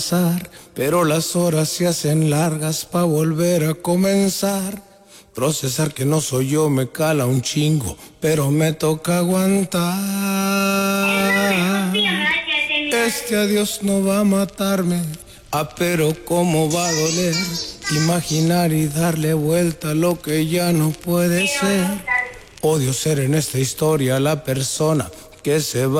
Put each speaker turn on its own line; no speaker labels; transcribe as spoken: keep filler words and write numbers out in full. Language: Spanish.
pero las horas se hacen largas pa' volver a comenzar. Procesar que no soy yo me cala un chingo, pero me toca aguantar. Este adiós no va a matarme, ah, pero cómo va a doler. Imaginar y darle vuelta a lo que ya no puede ser. Odio ser en esta historia la persona que se va.